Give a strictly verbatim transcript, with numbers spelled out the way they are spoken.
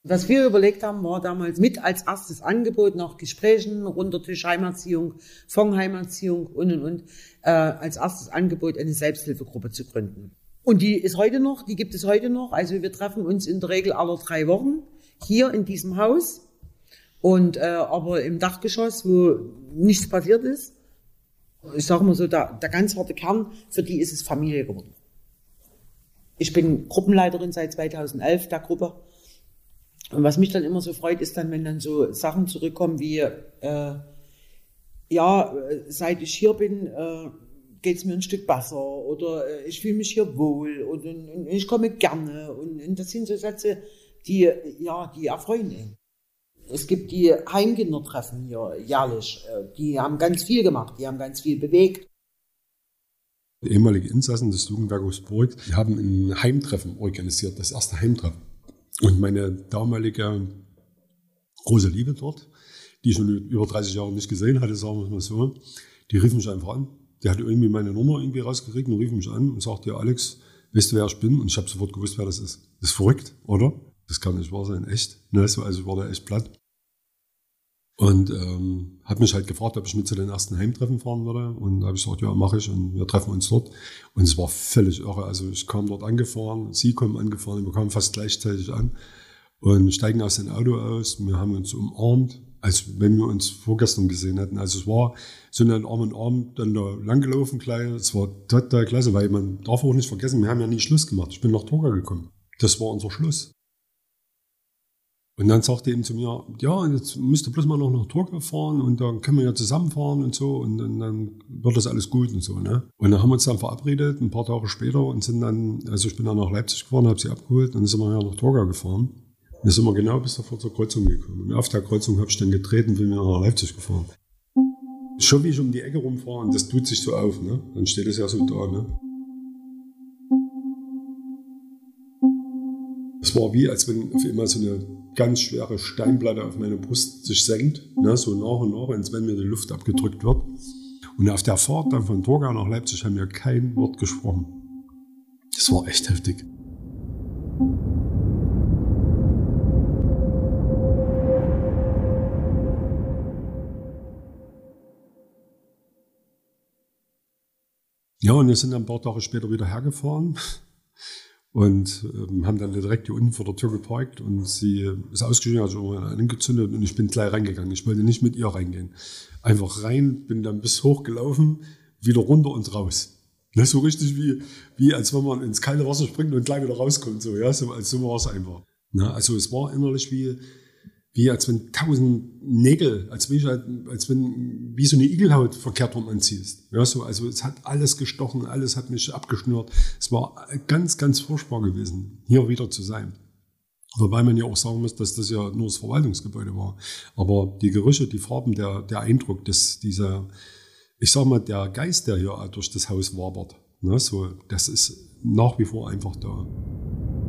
Was wir überlegt haben, war damals mit als erstes Angebot nach Gesprächen, runder Tisch Heimerziehung, Fonds-Heimerziehung und, und, und, äh, als erstes Angebot eine Selbsthilfegruppe zu gründen. Und die ist heute noch, die gibt es heute noch. Also wir treffen uns in der Regel alle drei Wochen hier in diesem Haus. Und äh, aber im Dachgeschoss, wo nichts passiert ist, ich sage mal so, der, der ganz harte Kern, für die ist es Familie geworden. Ich bin Gruppenleiterin seit zweitausendelf der Gruppe. Und was mich dann immer so freut, ist dann, wenn dann so Sachen zurückkommen wie, äh, ja, seit ich hier bin, äh, geht es mir ein Stück besser oder äh, ich fühle mich hier wohl und, und, und ich komme gerne. Und, und das sind so Sätze, die, ja, die erfreuen ihn. Es gibt die Heimkindertreffen hier jährlich. Die haben ganz viel gemacht, die haben ganz viel bewegt. Ehemalige Insassen des Jugendwerkes Burg, die haben ein Heimtreffen organisiert, das erste Heimtreffen. Und meine damalige große Liebe dort, die ich schon über dreißig Jahre nicht gesehen hatte, sagen wir mal so, die rief mich einfach an. Die hatte irgendwie meine Nummer irgendwie rausgekriegt und rief mich an und sagte, ja Alex, weißt du, wer ich bin? Und ich habe sofort gewusst, wer das ist. Das ist verrückt, oder? Das kann nicht wahr sein, echt. Ne, so, also war der echt platt. Und ähm, hat mich halt gefragt, ob ich mit zu den ersten Heimtreffen fahren würde. Und da habe ich gesagt, ja, mache ich. Und wir treffen uns dort. Und es war völlig irre. Also ich kam dort angefahren, sie kommen angefahren, wir kamen fast gleichzeitig an und steigen aus dem Auto aus. Wir haben uns umarmt, als wenn wir uns vorgestern gesehen hätten. Also es war so ein Arm in Arm dann da langgelaufen gleich. Es war total klasse, weil man darf auch nicht vergessen, wir haben ja nie Schluss gemacht. Ich bin nach Torgau gekommen. Das war unser Schluss. Und dann sagte er eben zu mir, ja, jetzt müsst ihr bloß mal noch nach Torgau fahren und dann können wir ja zusammenfahren und so und dann, dann wird das alles gut und so. Ne? Und dann haben wir uns dann verabredet, ein paar Tage später und sind dann, also ich bin dann nach Leipzig gefahren, habe sie abgeholt und dann sind wir ja nach Torgau gefahren. Und dann sind wir genau bis davor zur Kreuzung gekommen. Und auf der Kreuzung habe ich dann getreten und bin wieder nach Leipzig gefahren. Schon wie ich um die Ecke rumfahre und das tut sich so auf, ne? Dann steht es ja so da, ne? Es war wie, als wenn auf einmal so eine ganz schwere Steinplatte auf meine Brust sich senkt, ne, so nach und nach, als wenn mir die Luft abgedrückt wird. Und auf der Fahrt dann von Torgau nach Leipzig haben wir kein Wort gesprochen. Das war echt heftig. Ja, und wir sind dann ein paar Tage später wieder hergefahren. Und ähm, haben dann direkt hier unten vor der Tür geparkt und sie ist ausgestiegen, also angezündet und ich bin gleich reingegangen. Ich wollte nicht mit ihr reingehen. Einfach rein, bin dann bis hoch gelaufen, wieder runter und raus. Ne, so richtig wie, wie als wenn man ins kalte Wasser springt und gleich wieder rauskommt. So, ja, so, also so war es einfach. Ne, also es war innerlich wie, wie als wenn tausend Nägel, als wenn, ich halt, als wenn wie so eine Igelhaut verkehrt rum anziehst. Ja, so, also es hat alles gestochen, alles hat mich abgeschnürt. Es war ganz, ganz furchtbar gewesen, hier wieder zu sein. Wobei man ja auch sagen muss, dass das ja nur das Verwaltungsgebäude war. Aber die Gerüche, die Farben, der, der Eindruck, dass dieser, ich sag mal, der Geist, der hier durch das Haus wabert, ne, so, das ist nach wie vor einfach da.